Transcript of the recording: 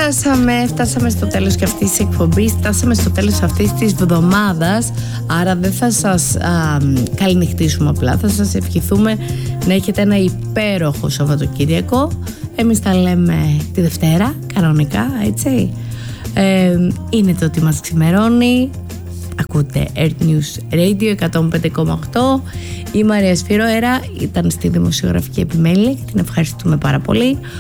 Φτάσαμε στο τέλος και αυτής της εκπομπής. Φτάσαμε στο τέλος αυτής της εβδομάδας. Άρα δεν θα σας καληνυχτήσουμε απλά. Θα σας ευχηθούμε να έχετε ένα υπέροχο Σαββατοκύριακο. Εμείς τα λέμε τη Δευτέρα, κανονικά, έτσι. Είναι το ότι μας ξημερώνει. Ακούτε Earth News Radio 105,8. Η Μαρία Σφυροέρα ήταν στη δημοσιογραφική επιμέλεια και την ευχαριστούμε πάρα πολύ.